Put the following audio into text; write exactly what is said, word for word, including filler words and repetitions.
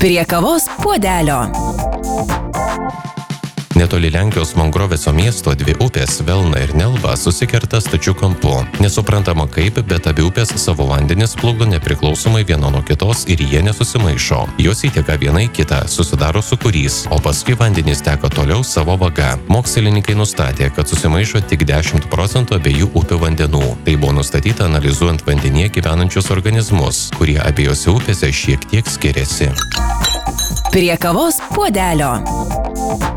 Prie kavos puodelio. Netoli Lenkijos Mongrovėco miesto dvi upės Velna ir Nelva susikerta stačiu kampu. Nesuprantama kaip, bet abi upės savo vandenis plukdo nepriklausomai viena nuo kitos ir jie nesusimaišo. Jos įteka viena į kitą, susidaro sūkurys, o paskui vandenys teka toliau savo vaga. Mokslininkai nustatė, kad susimaišo tik dešimt procentų abiejų upių vandenų. Tai buvo nustatyta analizuojant vandenyje gyvenančius organizmus, kurie abiejose upėse šiek tiek skiriasi. Prie kavos puodelio.